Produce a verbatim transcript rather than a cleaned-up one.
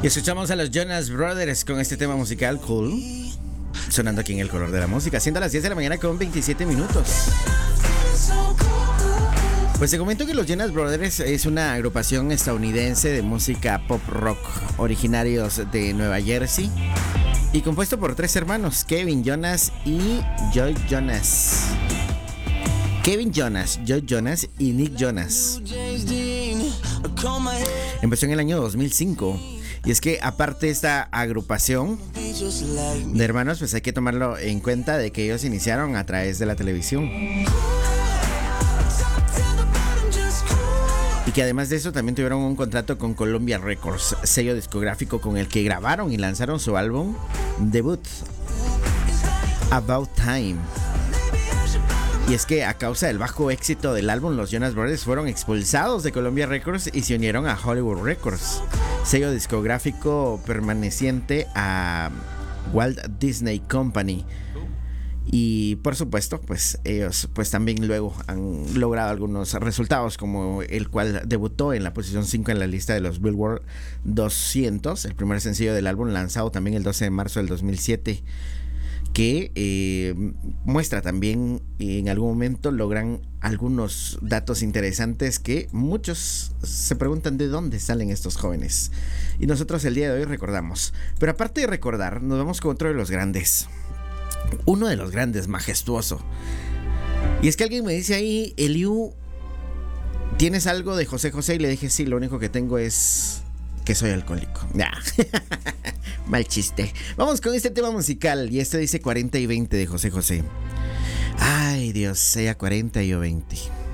Y escuchamos a los Jonas Brothers con este tema musical Cool, sonando aquí en El Color de la Música, siendo las diez de la mañana con veintisiete minutos. Pues te comento que los Jonas Brothers es una agrupación estadounidense de música pop rock, originarios de Nueva Jersey y compuesto por tres hermanos, Kevin Jonas y Joy Jonas. Kevin Jonas, Joy Jonas y Nick Jonas. Empezó en el año dos mil cinco. Y es que aparte de esta agrupación de hermanos, pues hay que tomarlo en cuenta de que ellos iniciaron a través de la televisión. Y que además de eso también tuvieron un contrato con Columbia Records, sello discográfico con el que grabaron y lanzaron su álbum debut, About Time. Y es que a causa del bajo éxito del álbum, los Jonas Brothers fueron expulsados de Columbia Records y se unieron a Hollywood Records, sello discográfico permaneciente a Walt Disney Company. Y por supuesto, pues ellos pues también luego han logrado algunos resultados, como el cual debutó en la posición cinco en la lista de los Billboard doscientos, el primer sencillo del álbum lanzado también el doce de marzo del dos mil siete, que eh, muestra también en algún momento logran algunos datos interesantes que muchos se preguntan de dónde salen estos jóvenes. Y nosotros el día de hoy recordamos. Pero aparte de recordar, nos vamos con otro de los grandes. Uno de los grandes, majestuoso. Y es que alguien me dice ahí, Eliu, ¿tienes algo de José José? Y le dije, sí, lo único que tengo es que soy alcohólico. Nah. Mal chiste. Vamos con este tema musical. Y este dice cuarenta y veinte de José José. Ay, Dios, sea cuarenta y yo veinte.